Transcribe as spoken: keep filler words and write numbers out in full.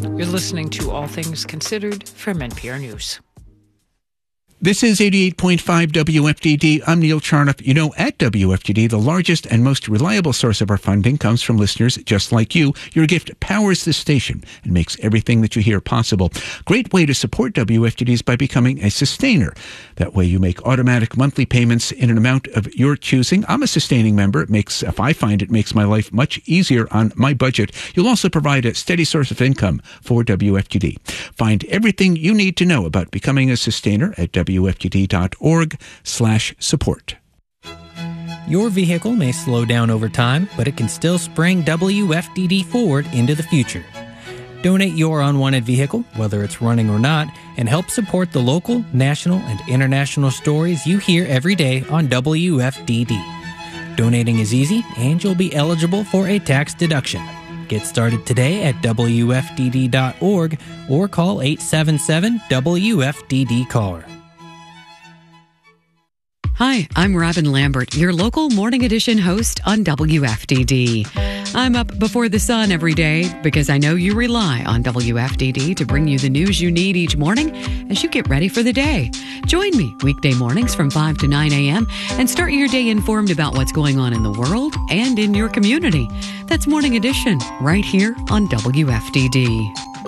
You're listening to All Things Considered from N P R News. This is eighty-eight point five W F D D. I'm Neil Charnoff. You know, at W F D D, the largest and most reliable source of our funding comes from listeners just like you. Your gift powers this station and makes everything that you hear possible. Great way to support W F D D is by becoming a sustainer. That way you make automatic monthly payments in an amount of your choosing. I'm a sustaining member. It makes, if I find it makes my life much easier on my budget. You'll also provide a steady source of income for W F D D. Find everything you need to know about becoming a sustainer at W F D D dot org slash support. Your vehicle may slow down over time, but it can still spring W F D D forward into the future. Donate your unwanted vehicle, whether it's running or not, and help support the local, national, and international stories you hear every day on W F D D. Donating is easy, and you'll be eligible for a tax deduction. Get started today at W F D D dot org or call eight seven seven W F D D caller. Hi, I'm Robin Lambert, your local Morning Edition host on W F D D. I'm up before the sun every day because I know you rely on W F D D to bring you the news you need each morning as you get ready for the day. Join me weekday mornings from five to nine a.m. and start your day informed about what's going on in the world and in your community. That's Morning Edition right here on W F D D.